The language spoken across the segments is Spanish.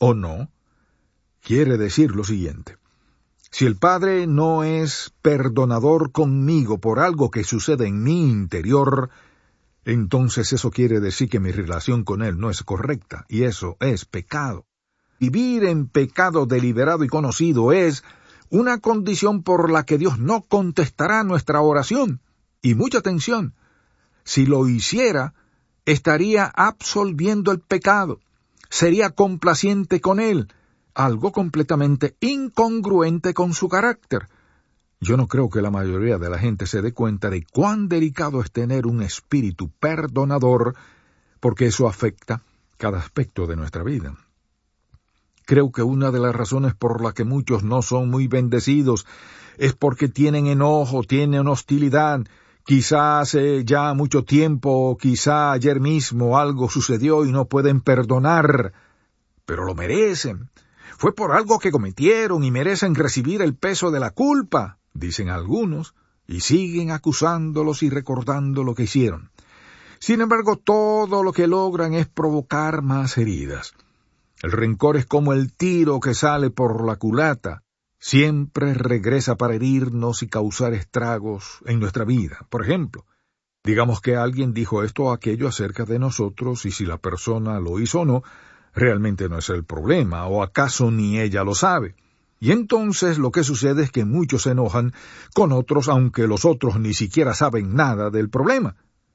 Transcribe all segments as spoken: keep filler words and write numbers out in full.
o no, quiere decir lo siguiente. Si el Padre no es perdonador conmigo por algo que sucede en mi interior, entonces eso quiere decir que mi relación con Él no es correcta, y eso es pecado. Vivir en pecado deliberado y conocido es una condición por la que Dios no contestará nuestra oración. Y mucha atención, si lo hiciera, estaría absolviendo el pecado, sería complaciente con Él, algo completamente incongruente con su carácter. Yo no creo que la mayoría de la gente se dé cuenta de cuán delicado es tener un espíritu perdonador, porque eso afecta cada aspecto de nuestra vida. Creo que una de las razones por la que muchos no son muy bendecidos es porque tienen enojo, tienen hostilidad. Quizá hace ya mucho tiempo, quizá ayer mismo algo sucedió y no pueden perdonar, pero lo merecen. Fue por algo que cometieron y merecen recibir el peso de la culpa, dicen algunos, y siguen acusándolos y recordando lo que hicieron. Sin embargo, todo lo que logran es provocar más heridas. El rencor es como el tiro que sale por la culata. Siempre regresa para herirnos y causar estragos en nuestra vida. Por ejemplo, digamos que alguien dijo esto o aquello acerca de nosotros, y si la persona lo hizo o no, realmente no es el problema, o acaso ni ella lo sabe. Y entonces lo que sucede es que muchos se enojan con otros, aunque los otros ni siquiera saben nada del problema.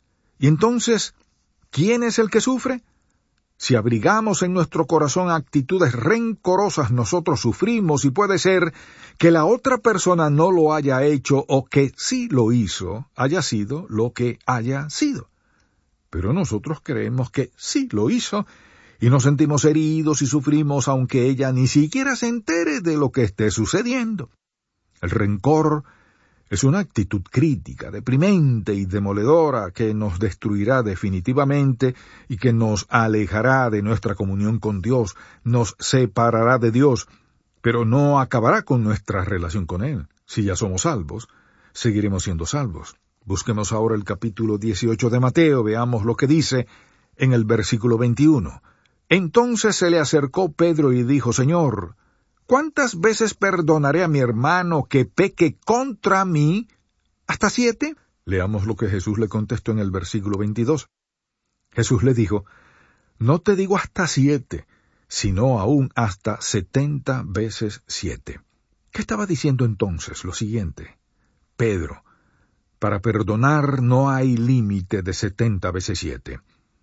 Y entonces, ¿quién es el que sufre? Si abrigamos en nuestro corazón actitudes rencorosas, nosotros sufrimos, y puede ser que la otra persona no lo haya hecho o que sí lo hizo, haya sido lo que haya sido. Pero nosotros creemos que sí lo hizo, y nos sentimos heridos y sufrimos aunque ella ni siquiera se entere de lo que esté sucediendo. El rencor es una actitud crítica, deprimente y demoledora que nos destruirá definitivamente y que nos alejará de nuestra comunión con Dios, nos separará de Dios, pero no acabará con nuestra relación con Él. Si ya somos salvos, seguiremos siendo salvos. Busquemos ahora el capítulo dieciocho de Mateo, veamos lo que dice en el versículo veintiuno. Entonces se le acercó Pedro y dijo, Señor, ¿cuántas veces perdonaré a mi hermano que peque contra mí? ¿Hasta siete? Leamos lo que Jesús le contestó en el versículo veintidós. Jesús le dijo, no te digo hasta siete, sino aún hasta setenta veces siete. ¿Qué estaba diciendo entonces? Lo siguiente. Pedro, para perdonar no hay límite de setenta veces siete.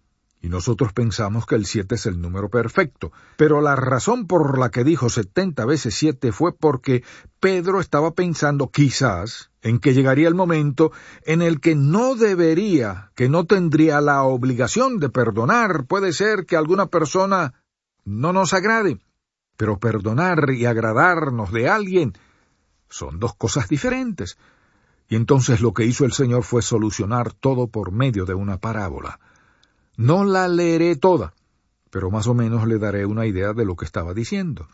Y nosotros pensamos que el siete es el número perfecto, pero la razón por la que dijo setenta veces siete fue porque Pedro estaba pensando quizás en que llegaría el momento en el que no debería, que no tendría la obligación de perdonar. Puede ser que alguna persona no nos agrade, pero perdonar y agradarnos de alguien son dos cosas diferentes. Y entonces lo que hizo el Señor fue solucionar todo por medio de una parábola. No la leeré toda, pero más o menos le daré una idea de lo que estaba diciendo.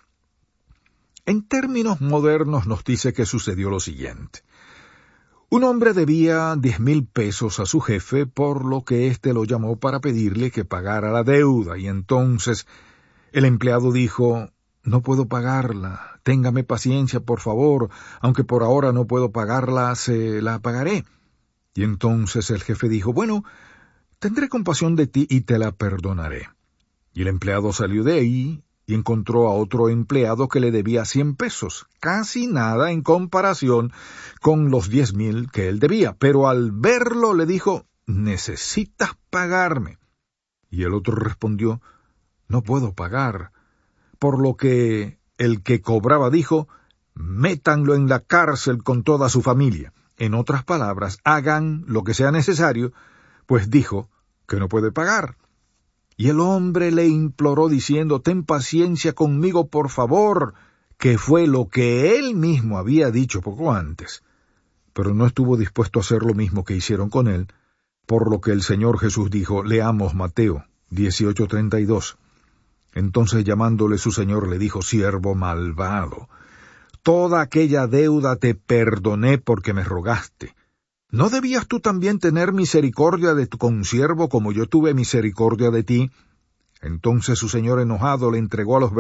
En términos modernos nos dice que sucedió lo siguiente. Un hombre debía diez mil pesos a su jefe, por lo que éste lo llamó para pedirle que pagara la deuda, y entonces el empleado dijo, no puedo pagarla, téngame paciencia, por favor, aunque por ahora no puedo pagarla, se la pagaré. Y entonces el jefe dijo, bueno, tendré compasión de ti y te la perdonaré. Y el empleado salió de ahí y encontró a otro empleado que le debía cien pesos, casi nada en comparación con los diez mil que él debía. Pero al verlo le dijo, necesitas pagarme. Y el otro respondió, no puedo pagar. Por lo que el que cobraba dijo, métanlo en la cárcel con toda su familia. En otras palabras, hagan lo que sea necesario, pues dijo que no puede pagar. Y el hombre le imploró diciendo, ten paciencia conmigo, por favor, que fue lo que él mismo había dicho poco antes. Pero no estuvo dispuesto a hacer lo mismo que hicieron con él, por lo que el Señor Jesús dijo, leamos Mateo dieciocho treinta y dos. Entonces llamándole su Señor le dijo, siervo malvado, toda aquella deuda te perdoné porque me rogaste. ¿No debías tú también tener misericordia de tu consiervo como yo tuve misericordia de ti? Entonces su señor enojado le entregó a los